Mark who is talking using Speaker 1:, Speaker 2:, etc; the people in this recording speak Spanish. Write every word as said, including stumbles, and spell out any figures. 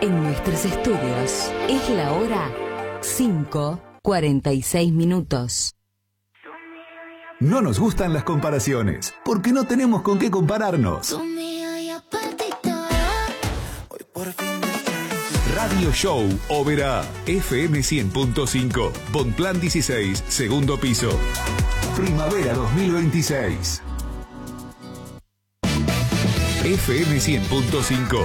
Speaker 1: En nuestros estudios es la hora cinco cuarenta y seis minutos.
Speaker 2: No nos gustan las comparaciones, porque no tenemos con qué compararnos. Radio Show Oberá, F M cien punto cinco, Bonplan dieciséis, segundo piso. Primavera dos mil veintiséis. F M cien punto cinco.